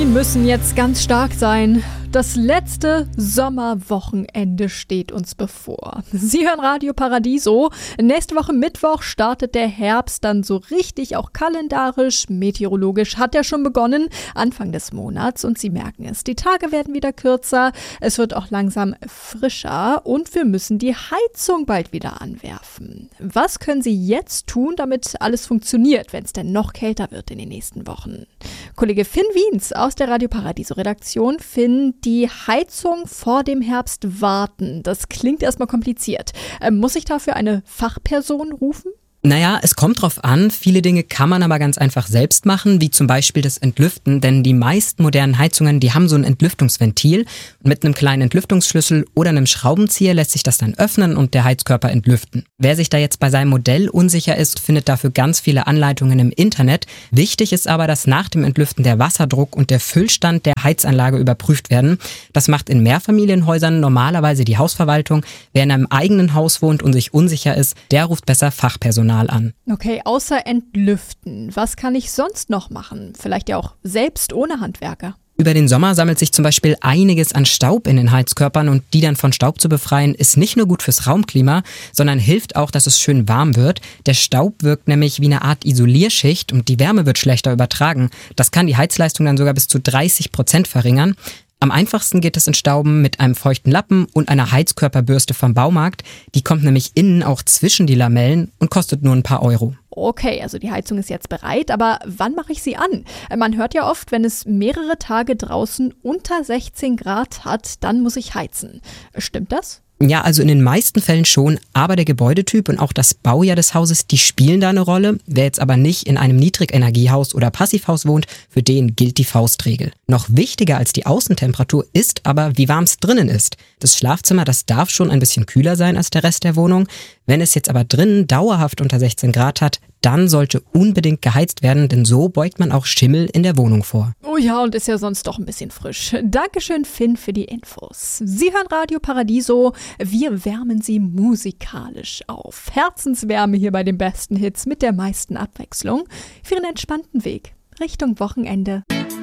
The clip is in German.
müssen jetzt ganz stark sein. Das letzte Sommerwochenende steht uns bevor. Sie hören Radio Paradiso. Nächste Woche Mittwoch startet der Herbst dann so richtig, auch kalendarisch, meteorologisch hat er schon begonnen, Anfang des Monats. Und Sie merken es, die Tage werden wieder kürzer, es wird auch langsam frischer und wir müssen die Heizung bald wieder anwerfen. Was können Sie jetzt tun, damit alles funktioniert, wenn es denn noch kälter wird in den nächsten Wochen? Kollege Finn Wiens aus der Radio Paradiso Redaktion. Finn, die Heizung vor dem Herbst warten, das klingt erstmal kompliziert. Muss ich dafür eine Fachperson rufen? Naja, es kommt drauf an. Viele Dinge kann man aber ganz einfach selbst machen, wie zum Beispiel das Entlüften, denn die meisten modernen Heizungen, die haben so ein Entlüftungsventil. Und mit einem kleinen Entlüftungsschlüssel oder einem Schraubenzieher lässt sich das dann öffnen und der Heizkörper entlüften. Wer sich da jetzt bei seinem Modell unsicher ist, findet dafür ganz viele Anleitungen im Internet. Wichtig ist aber, dass nach dem Entlüften der Wasserdruck und der Füllstand der Heizanlage überprüft werden. Das macht in Mehrfamilienhäusern normalerweise die Hausverwaltung. Wer in einem eigenen Haus wohnt und sich unsicher ist, der ruft besser Fachpersonal an. Okay, außer Entlüften, was kann ich sonst noch machen? Vielleicht ja auch selbst ohne Handwerker. Über den Sommer sammelt sich zum Beispiel einiges an Staub in den Heizkörpern und die dann von Staub zu befreien, ist nicht nur gut fürs Raumklima, sondern hilft auch, dass es schön warm wird. Der Staub wirkt nämlich wie eine Art Isolierschicht und die Wärme wird schlechter übertragen. Das kann die Heizleistung dann sogar bis zu 30% verringern. Am einfachsten geht es entstauben mit einem feuchten Lappen und einer Heizkörperbürste vom Baumarkt. Die kommt nämlich innen auch zwischen die Lamellen und kostet nur ein paar Euro. Okay, also die Heizung ist jetzt bereit, aber wann mache ich sie an? Man hört ja oft, wenn es mehrere Tage draußen unter 16 Grad hat, dann muss ich heizen. Stimmt das? Ja, also in den meisten Fällen schon, aber der Gebäudetyp und auch das Baujahr des Hauses, die spielen da eine Rolle. Wer jetzt aber nicht in einem Niedrigenergiehaus oder Passivhaus wohnt, für den gilt die Faustregel. Noch wichtiger als die Außentemperatur ist aber, wie warm es drinnen ist. Das Schlafzimmer, das darf schon ein bisschen kühler sein als der Rest der Wohnung. Wenn es jetzt aber drinnen dauerhaft unter 16 Grad hat, dann sollte unbedingt geheizt werden, denn so beugt man auch Schimmel in der Wohnung vor. Oh ja, und ist ja sonst doch ein bisschen frisch. Dankeschön, Finn, für die Infos. Sie hören Radio Paradiso. Wir wärmen Sie musikalisch auf. Herzenswärme hier bei den besten Hits mit der meisten Abwechslung für einen entspannten Weg Richtung Wochenende.